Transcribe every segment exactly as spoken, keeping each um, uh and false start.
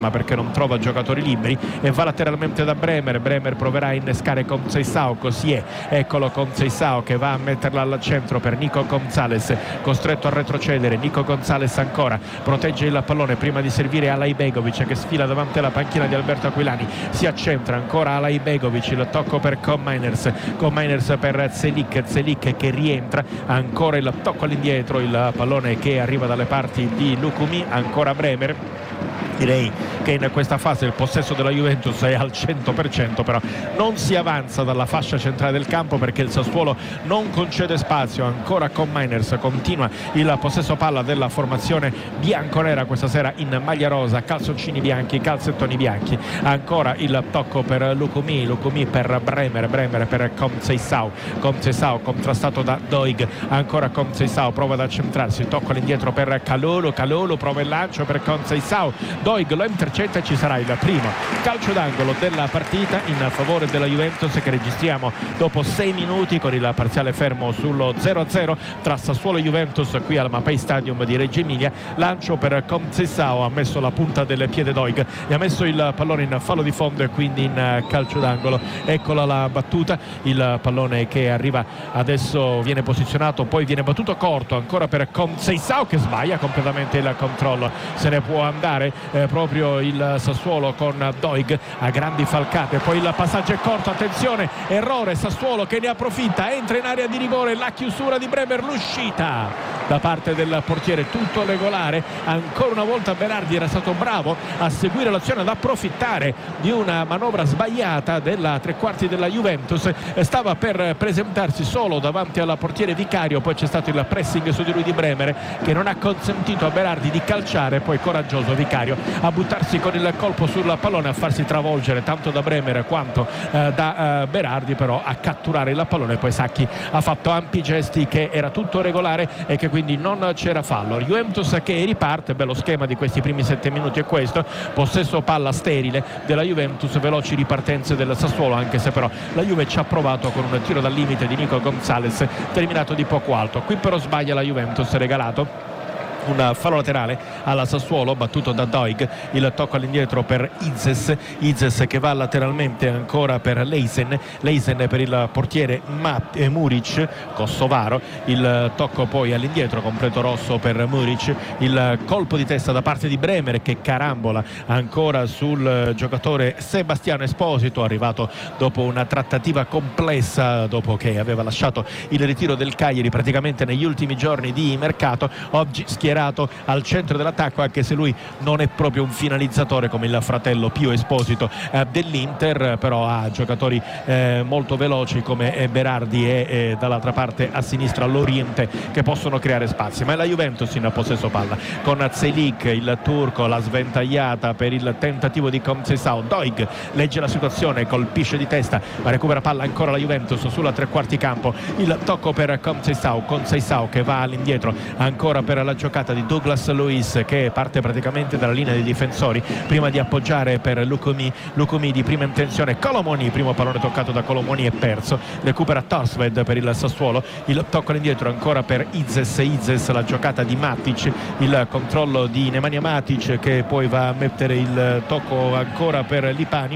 ma perché non trova giocatori liberi e va lateralmente da Bremer. Bremer proverà a innescare Conceição, così è, eccolo Conceição che va a metterla al centro per Nico Gonzalez, costretto a retrocedere. Nico Gonzalez ancora protegge il pallone prima di servire Alaibegovic che sfila davanti alla panchina di Alberto Aquilani, si accentra ancora Alaibegovic, il tocco per Koopmeiners, Koopmeiners per Zelik, Zelik che rientra, ancora il tocco all'indietro, il pallone che arriva dalle parti di Lukumi, ancora Bremer. Direi che in questa fase il possesso della Juventus è al cento per cento, però non si avanza dalla fascia centrale del campo perché il Sassuolo non concede spazio. Ancora Koopmeiners, continua il possesso palla della formazione bianconera questa sera in maglia rosa, calzoncini bianchi, calzettoni bianchi. Ancora il tocco per Lukumi, Lukumi per Bremer, Bremer per Conceição, Conceição contrastato da Doig, ancora Conceição prova ad accentrarsi, tocco all'indietro per Kalulu, Kalulu prova il lancio per Conceição, Doig lo intercetta e ci sarà il primo calcio d'angolo della partita in favore della Juventus che registriamo dopo sei minuti con il parziale fermo sullo zero a zero tra Sassuolo e Juventus qui al Mapei Stadium di Reggio Emilia. Lancio per Conceição, ha messo la punta del piede Doig e ha messo il pallone in fallo di fondo e quindi in calcio d'angolo. Eccola la battuta, il pallone che arriva adesso viene posizionato, poi viene battuto corto ancora per Conceição che sbaglia completamente il controllo. Se ne può andare eh, proprio il Sassuolo con Doig a grandi falcate, poi il passaggio è corto, attenzione, errore Sassuolo che ne approfitta, entra in area di rigore, la chiusura di Bremer, l'uscita da parte del portiere, tutto regolare. Ancora una volta Berardi era stato bravo a seguire l'azione, ad approfittare di una manovra sbagliata della tre quarti della Juventus, stava per presentarsi solo davanti al portiere Vicario, poi c'è stato il pressing su di lui di Bremer che non ha consentito a Berardi di calciare, poi coraggioso Vicario a buttarsi con il colpo sul pallone, a farsi travolgere tanto da Bremer quanto eh, da eh, Berardi, però a catturare il pallone. Poi Sacchi ha fatto ampi gesti che era tutto regolare e che quindi non c'era fallo. Juventus che riparte, bello schema di questi primi sette minuti è questo, possesso palla sterile della Juventus, veloci ripartenze del Sassuolo, anche se però la Juve ci ha provato con un tiro dal limite di Nico Gonzalez terminato di poco alto. Qui però sbaglia la Juventus, regalato un fallo laterale alla Sassuolo battuto da Doig, il tocco all'indietro per Izes, Izes che va lateralmente ancora per Leisen, Leisen per il portiere Mat- eh, Muric, kosovaro, il tocco poi all'indietro completo rosso per Muric, il colpo di testa da parte di Bremer che carambola ancora sul giocatore Sebastiano Esposito, arrivato dopo una trattativa complessa, dopo che aveva lasciato il ritiro del Cagliari praticamente negli ultimi giorni di mercato, oggi schierato al centro dell'attacco, anche se lui non è proprio un finalizzatore come il fratello Pio Esposito eh, dell'Inter, però ha giocatori eh, molto veloci come eh, Berardi e eh, dall'altra parte a sinistra Loriente che possono creare spazi. Ma è la Juventus in possesso palla con Zelik, il turco, la sventagliata per il tentativo di Conceição. Doig legge la situazione, colpisce di testa, ma recupera palla ancora la Juventus sulla tre quarti campo, il tocco per Conceição, Conceição che va all'indietro ancora per la giocata di Douglas Luiz che parte praticamente dalla linea dei difensori prima di appoggiare per Lukumi, Lukumi di prima intenzione, Colomoni, primo pallone toccato da Colomoni e perso, recupera Torsved per il Sassuolo, il tocco all'indietro ancora per Izes, Izes la giocata di Matic, il controllo di Nemanja Matic che poi va a mettere il tocco ancora per Lipani,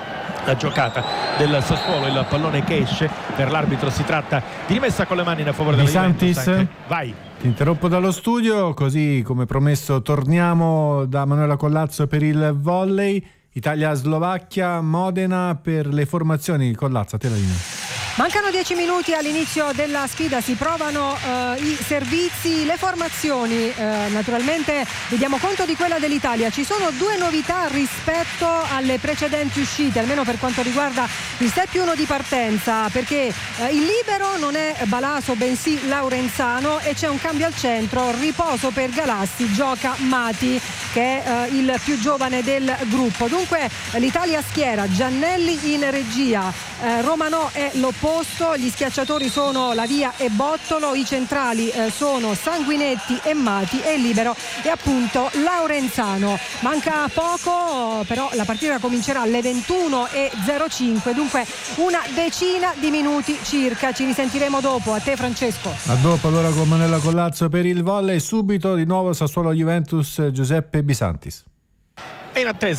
la giocata del Sassuolo, il pallone che esce, per l'arbitro si tratta di rimessa con le mani a favore della Juventus. Anche. Vai. Ti interrompo dallo studio, così come promesso torniamo da Manuela Collazzo per il volley. Italia-Slovacchia, Modena per le formazioni. Collazzo, a te la linea. Mancano dieci minuti all'inizio della sfida, si provano eh, i servizi, le formazioni, eh, naturalmente vediamo conto di quella dell'Italia. Ci sono due novità rispetto alle precedenti uscite, almeno per quanto riguarda il set più uno di partenza, perché eh, il libero non è Balaso bensì Laurenzano e c'è un cambio al centro, riposo per Galassi, gioca Mati che è eh, il più giovane del gruppo. Dunque l'Italia schiera Giannelli in regia, eh, Romanò è l'opposto, gli schiacciatori sono Lavia e Bottolo, i centrali eh, sono Sanguinetti e Mati e il libero è appunto Laurenzano. Manca poco, però la partita comincerà alle ventuno e zero cinque, dunque una decina di minuti circa. Ci risentiremo dopo. A te Francesco. A dopo allora con Manuela Collazzo per il volley. Subito di nuovo Sassuolo Juventus, Giuseppe Bisantis. in attesa